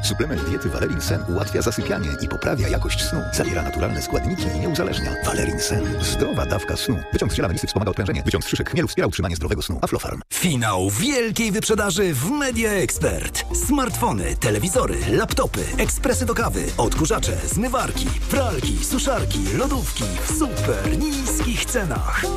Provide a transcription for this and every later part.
Suplement diety Valerin Sen ułatwia zasypianie i poprawia jakość snu. Zawiera naturalne składniki i nie uzależnia. Valerin Sen. Zdrowa dawka snu. Wyciąg z ziela melisy wspomaga odprężenie. Wyciąg z szyszek chmielu wspiera utrzymanie zdrowego snu. Aflofarm. Finał wielkiej wyprzedaży w Media Expert. Smartfony, telewizory, laptopy, ekspresy do kawy, odkurzacze, zmywarki, pralki, suszarki, lodówki w super niskich cenach.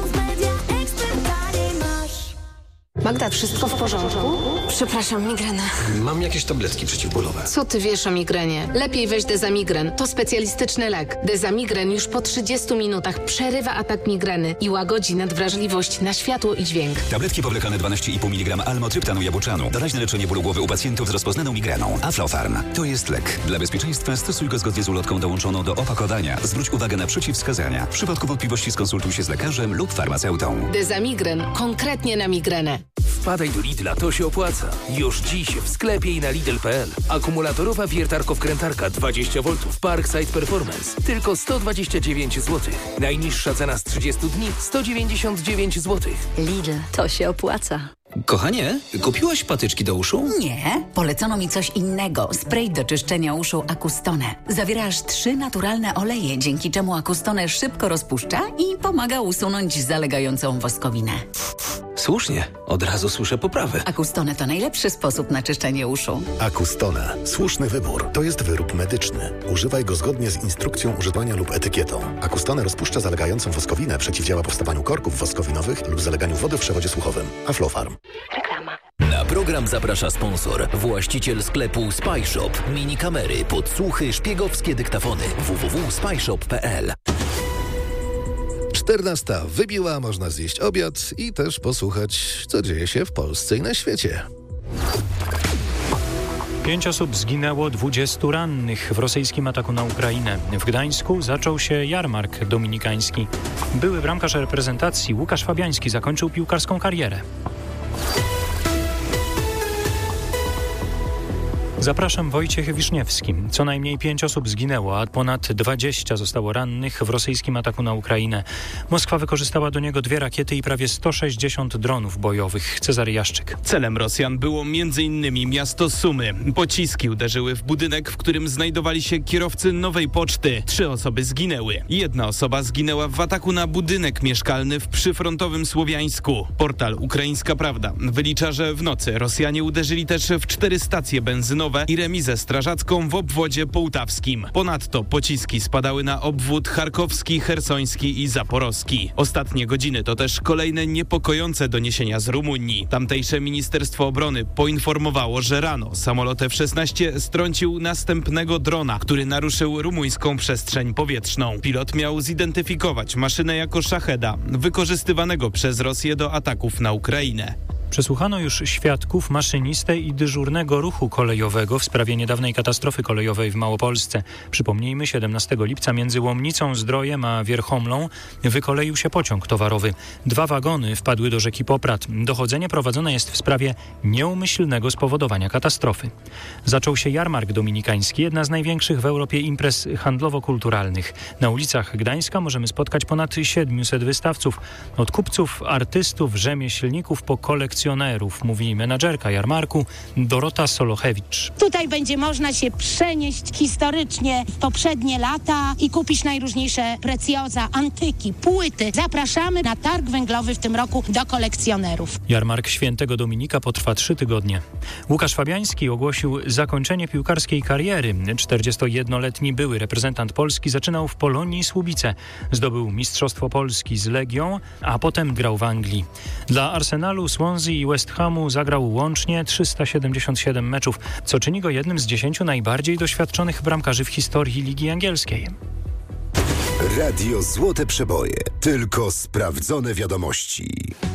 Magda, wszystko w porządku? Przepraszam, migrena. Mam jakieś tabletki przeciwbólowe. Co ty wiesz o migrenie? Lepiej weź Dezamigren. To specjalistyczny lek. Dezamigren już po 30 minutach przerywa atak migreny i łagodzi nadwrażliwość na światło i dźwięk. Tabletki powlekane 12,5 mg almotryptanu jabłczanu. Doraźne leczenie bólu głowy u pacjentów z rozpoznaną migreną. Aflofarm. To jest lek. Dla bezpieczeństwa stosuj go zgodnie z ulotką dołączoną do opakowania. Zwróć uwagę na przeciwwskazania. W przypadku wątpliwości skonsultuj się z lekarzem lub farmaceutą. Dezamigren. Konkretnie na migrenę. Wpadaj do Lidla, to się opłaca. Już dziś w sklepie i na Lidl.pl. Akumulatorowa wiertarko-wkrętarka 20V Parkside Performance. Tylko 129 zł. Najniższa cena z 30 dni 199 zł. Lidl, to się opłaca. Kochanie, kupiłaś patyczki do uszu? Nie, polecono mi coś innego. Spray do czyszczenia uszu Acustone. Zawiera aż 3 naturalne oleje, dzięki czemu Acustone szybko rozpuszcza i pomaga usunąć zalegającą woskowinę. Słusznie, od razu słyszę poprawę. Acustone to najlepszy sposób na czyszczenie uszu. Acustone. Słuszny wybór. To jest wyrób medyczny. Używaj go zgodnie z instrukcją używania lub etykietą. Acustone rozpuszcza zalegającą woskowinę, przeciwdziała powstawaniu korków woskowinowych lub zaleganiu wody w przewodzie słuchowym. Aflofarm. Reklama. Na program zaprasza sponsor, właściciel sklepu Spyshop. Mini kamery, podsłuchy, szpiegowskie dyktafony. www.spyshop.pl. 14 wybiła, można zjeść obiad i też posłuchać, co dzieje się w Polsce i na świecie. 5 osób zginęło, 20 rannych w rosyjskim ataku na Ukrainę. W Gdańsku zaczął się jarmark dominikański. Były bramkarz reprezentacji Łukasz Fabiański zakończył piłkarską karierę. Zapraszam, Wojciech Wiszniewski. Co najmniej 5 osób zginęło, a ponad 20 zostało rannych w rosyjskim ataku na Ukrainę. Moskwa wykorzystała do niego 2 rakiety i prawie 160 dronów bojowych. Cezary Jaszczyk. Celem Rosjan było m.in. miasto Sumy. Pociski uderzyły w budynek, w którym znajdowali się kierowcy Nowej Poczty. 3 osoby zginęły. 1 osoba zginęła w ataku na budynek mieszkalny w przyfrontowym Słowiańsku. Portal Ukraińska Prawda wylicza, że w nocy Rosjanie uderzyli też w 4 stacje benzynowe i remizę strażacką w obwodzie połtawskim. Ponadto pociski spadały na obwód charkowski, chersoński i zaporowski. Ostatnie godziny to też kolejne niepokojące doniesienia z Rumunii. Tamtejsze Ministerstwo Obrony poinformowało, że rano samolot F-16 strącił następnego drona, który naruszył rumuńską przestrzeń powietrzną. Pilot miał zidentyfikować maszynę jako szacheda, wykorzystywanego przez Rosję do ataków na Ukrainę. Przesłuchano już świadków, maszynistę i dyżurnego ruchu kolejowego w sprawie niedawnej katastrofy kolejowej w Małopolsce. Przypomnijmy, 17 lipca między Łomnicą Zdrojem a Wierchomlą wykoleił się pociąg towarowy. 2 wagony wpadły do rzeki Poprad. Dochodzenie prowadzone jest w sprawie nieumyślnego spowodowania katastrofy. Zaczął się jarmark dominikański, jedna z największych w Europie imprez handlowo-kulturalnych. Na ulicach Gdańska możemy spotkać ponad 700 wystawców. Od kupców, artystów, rzemieślników po kolekcjonerów, mówi menadżerka jarmarku Dorota Solochewicz. Tutaj będzie można się przenieść historycznie w poprzednie lata i kupić najróżniejsze precjoza, antyki, płyty. Zapraszamy na targ węglowy w tym roku do kolekcjonerów. Jarmark Świętego Dominika potrwa 3 tygodnie. Łukasz Fabiański ogłosił zakończenie piłkarskiej kariery. 41-letni były reprezentant Polski zaczynał w Polonii Słubice. Zdobył Mistrzostwo Polski z Legią, a potem grał w Anglii. Dla Arsenalu, Swansea i West Hamu zagrał łącznie 377 meczów, co czyni go jednym z 10 najbardziej doświadczonych bramkarzy w historii Ligi Angielskiej. Radio Złote Przeboje. Tylko sprawdzone wiadomości.